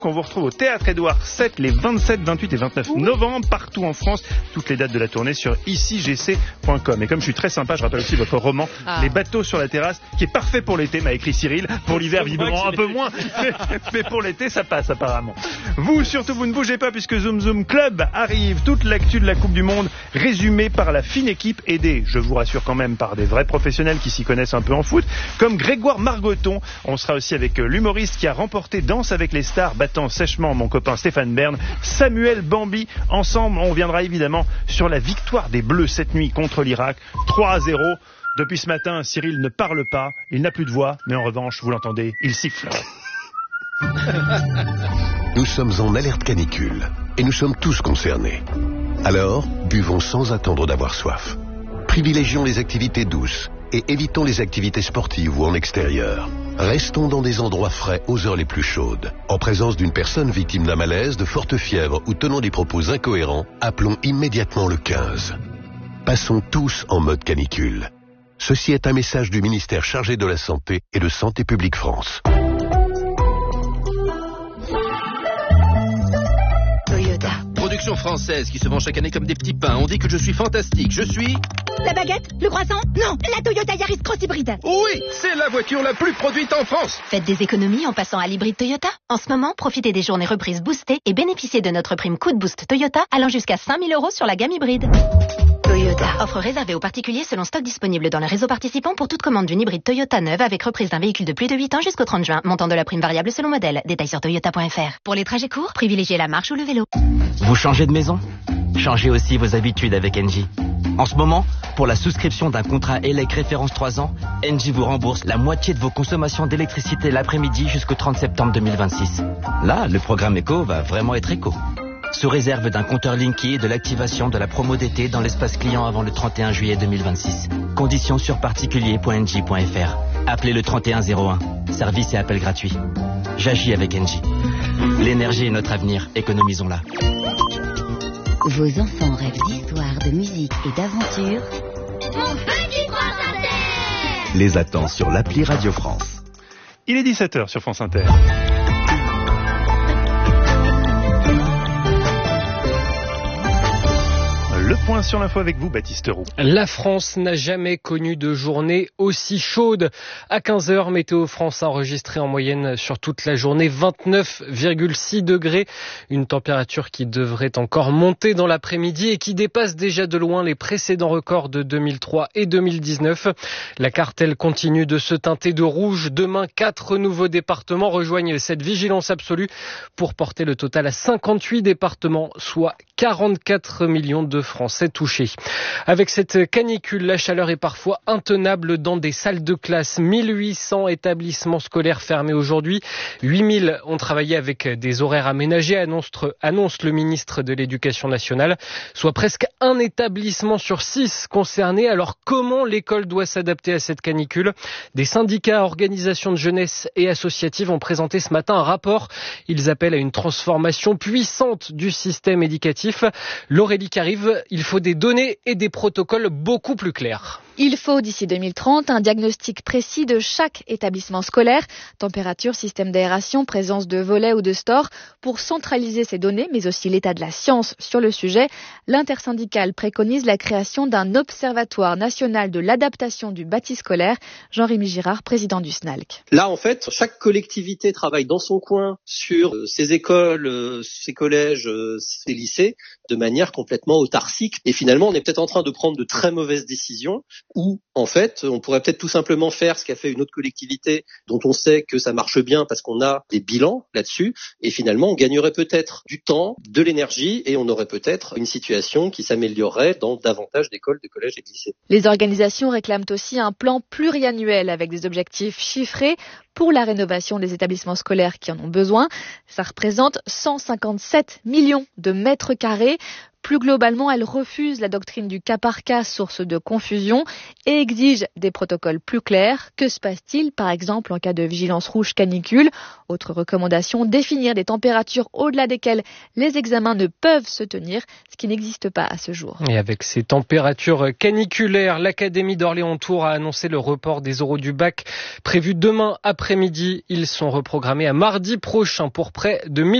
On vous retrouve au Théâtre Édouard VII les 27, 28 et 29 novembre, partout en France. Toutes les dates de la tournée sur icigc.com. Et comme je suis très sympa, je rappelle aussi votre roman Les bateaux sur la terrasse, qui est parfait pour l'été, m'a écrit Cyril. Pour l'hiver, visiblement un peu moins, mais pour l'été, ça passe apparemment. Vous, surtout, vous ne bougez pas puisque Zoom Zoom Club arrive. Toute l'actu de la Coupe du Monde, résumée par la fine équipe, aidée, je vous rassure quand même, par des vrais professionnels qui s'y connaissent un peu en foot, comme Grégoire Margoton. On sera aussi avec l'humoriste qui a remporté Danse avec les stars, battant sèchement mon copain Stéphane Bern, Samuel Bambi. Ensemble, on reviendra évidemment sur la victoire des Bleus cette nuit contre l'Irak, 3-0. Depuis ce matin, Cyril ne parle pas, il n'a plus de voix, mais en revanche, vous l'entendez, il siffle. Nous sommes en alerte canicule et nous sommes tous concernés. Alors, buvons sans attendre d'avoir soif. Privilégions les activités douces et évitons les activités sportives ou en extérieur. Restons dans des endroits frais aux heures les plus chaudes. En présence d'une personne victime d'un malaise, de forte fièvre ou tenant des propos incohérents, appelons immédiatement le 15. Passons tous en mode canicule. Ceci est un message du ministère chargé de la Santé et de Santé publique France. Production française qui se vend chaque année comme des petits pains. On dit que je suis fantastique. Je suis... La baguette? Le croissant? Non, la Toyota Yaris Cross Hybride. Oui, c'est la voiture la plus produite en France. Faites des économies en passant à l'hybride Toyota. En ce moment, profitez des journées reprises boostées et bénéficiez de notre prime Coup de Boost Toyota allant jusqu'à 5 000 € sur la gamme hybride. Toyota. Offre réservée aux particuliers selon stock disponible dans le réseau participant pour toute commande d'une hybride Toyota neuve avec reprise d'un véhicule de plus de 8 ans jusqu'au 30 juin. Montant de la prime variable selon modèle. Détails sur toyota.fr. Pour les trajets courts, privilégiez la marche ou le vélo. Vous changez de maison? Changez aussi vos habitudes avec Engie. En ce moment, pour la souscription d'un contrat ELEC référence 3 ans, Engie vous rembourse la moitié de vos consommations d'électricité l'après-midi jusqu'au 30 septembre 2026. Là, le programme éco va vraiment être éco. Sous réserve d'un compteur Linky et de l'activation de la promo d'été dans l'espace client avant le 31 juillet 2026. Conditions sur particulier.engie.fr. Appelez le 3101. Service et appel gratuit. J'agis avec Engie. L'énergie est notre avenir. Économisons-la. Vos enfants rêvent d'histoire, de musique et d'aventure. Mon petit France Inter les attend sur l'appli Radio France. Il est 17h sur France Inter. Le point sur l'info avec vous, Baptiste Roux. La France n'a jamais connu de journée aussi chaude. À 15h, Météo France a enregistré en moyenne sur toute la journée 29,6 degrés. Une température qui devrait encore monter dans l'après-midi et qui dépasse déjà de loin les précédents records de 2003 et 2019. La carte, elle, continue de se teinter de rouge. Demain, 4 nouveaux départements rejoignent cette vigilance absolue pour porter le total à 58 départements, soit 44 millions de Français touchés. Avec cette canicule, la chaleur est parfois intenable dans des salles de classe. 1800 établissements scolaires fermés aujourd'hui. 8000 ont travaillé avec des horaires aménagés, annonce le ministre de l'Éducation nationale, soit presque un établissement sur 6 concerné. Alors comment l'école doit s'adapter à cette canicule? Des syndicats, organisations de jeunesse et associatives ont présenté ce matin un rapport. Ils appellent à une transformation puissante du système éducatif. L'Aurélie qui arrive, il faut des données et des protocoles beaucoup plus clairs. Il faut d'ici 2030 un diagnostic précis de chaque établissement scolaire, température, système d'aération, présence de volets ou de stores, pour centraliser ces données, mais aussi l'état de la science sur le sujet. L'intersyndicale préconise la création d'un observatoire national de l'adaptation du bâti scolaire. Jean-Rémy Girard, président du SNALC. Là, en fait, chaque collectivité travaille dans son coin sur ses écoles, ses collèges, ses lycées, de manière complètement autarcique. Et finalement, on est peut-être en train de prendre de très mauvaises décisions où, en fait, on pourrait peut-être tout simplement faire ce qu'a fait une autre collectivité dont on sait que ça marche bien parce qu'on a des bilans là-dessus. Et finalement, on gagnerait peut-être du temps, de l'énergie et on aurait peut-être une situation qui s'améliorerait dans davantage d'écoles, de collèges et de lycées. Les organisations réclament aussi un plan pluriannuel avec des objectifs chiffrés pour la rénovation des établissements scolaires qui en ont besoin. Ça représente 157 millions de mètres carrés. Plus globalement, elle refuse la doctrine du cas par cas, source de confusion, et exige des protocoles plus clairs. Que se passe-t-il, par exemple, en cas de vigilance rouge canicule? Autre recommandation, définir des températures au-delà desquelles les examens ne peuvent se tenir, ce qui n'existe pas à ce jour. Et avec ces températures caniculaires, l'Académie d'Orléans-Tours a annoncé le report des oraux du bac prévu demain après-midi. Ils sont reprogrammés à mardi prochain pour près de 1000